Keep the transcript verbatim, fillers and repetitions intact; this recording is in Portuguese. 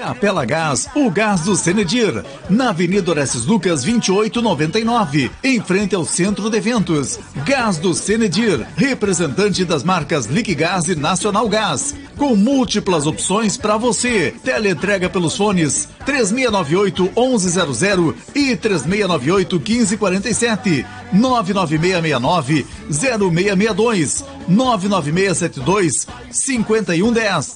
Capela Gás, o gás do Cenedir, na Avenida Orestes Lucas vinte e oito noventa e nove, em frente ao Centro de Eventos. Gás do Cenedir, representante das marcas Liquigás e Nacional Gás, com múltiplas opções para você. Teleentrega pelos fones três seis nove oito, onze zero zero e três seis nove oito, quinze quarenta e sete, nove nove seis seis nove, zero seis seis dois, nove nove seis sete dois, cinco um um zero.